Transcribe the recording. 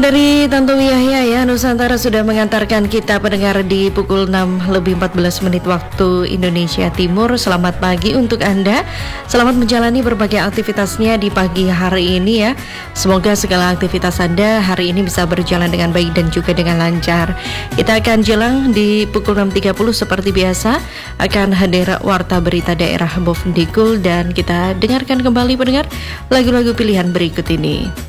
dari Tantowi Yahya ya, Nusantara sudah mengantarkan kita pendengar di pukul 6 lebih 14 menit waktu Indonesia Timur. Selamat pagi untuk Anda. Selamat menjalani berbagai aktivitasnya di pagi hari ini ya. Semoga segala aktivitas Anda hari ini bisa berjalan dengan baik dan juga dengan lancar. Kita akan jelang di pukul 6.30 seperti biasa akan hadir warta berita daerah Bovendikul, dan kita dengarkan kembali pendengar lagu-lagu pilihan berikut ini.